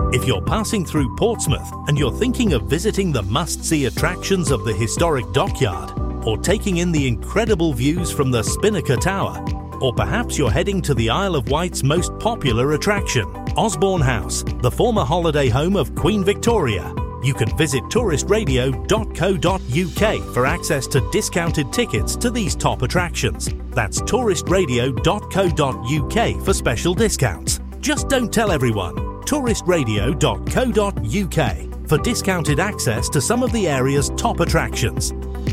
If you're passing through Portsmouth and you're thinking of visiting the must-see attractions of the historic dockyard, or taking in the incredible views from the Spinnaker Tower, or perhaps you're heading to the Isle of Wight's most popular attraction, Osborne House, the former holiday home of Queen Victoria, you can visit touristradio.co.uk for access to discounted tickets to these top attractions. That's touristradio.co.uk for special discounts. Just don't tell everyone. touristradio.co.uk for discounted access to some of the area's top attractions.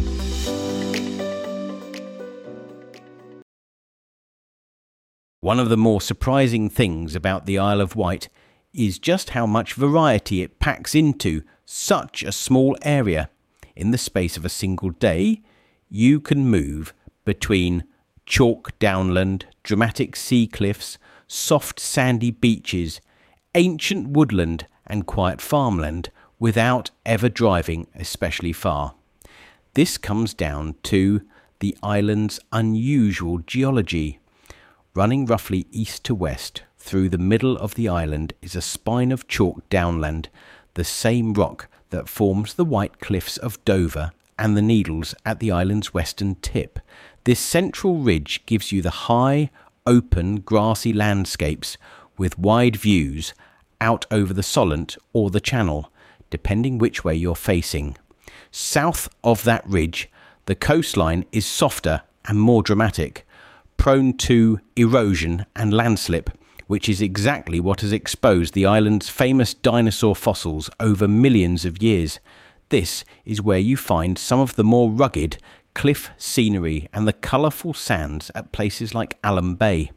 One of the more surprising things about the Isle of Wight is just how much variety it packs into such a small area. In the space of a single day, you can move between chalk downland, dramatic sea cliffs, soft sandy beaches, ancient woodland and quiet farmland without ever driving especially far. This comes down to the island's unusual geology. Running roughly east to west through the middle of the island is a spine of chalk downland, the same rock that forms the White Cliffs of Dover and the Needles at the island's western tip. This central ridge gives you the high, open, grassy landscapes with wide views out over the Solent or the Channel, depending which way you're facing. South of that ridge, the coastline is softer and more dramatic, prone to erosion and landslip, which is exactly what has exposed the island's famous dinosaur fossils over millions of years. This is where you find some of the more rugged cliff scenery and the colourful sands at places like Alum Bay.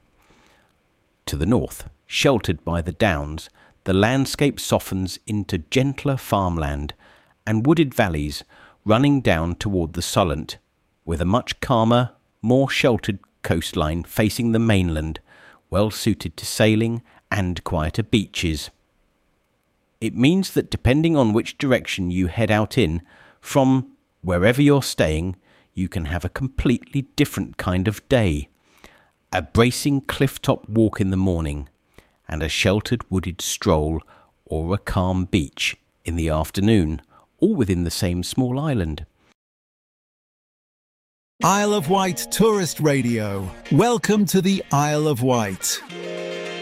To the north, sheltered by the downs, the landscape softens into gentler farmland and wooded valleys running down toward the Solent, with a much calmer, more sheltered coastline facing the mainland, well suited to sailing and quieter beaches. It means that depending on which direction you head out in, from wherever you're staying, you can have a completely different kind of day. A bracing cliff-top walk in the morning, and a sheltered wooded stroll or a calm beach in the afternoon, all within the same small island. Isle of Wight Tourist Radio. Welcome to the Isle of Wight.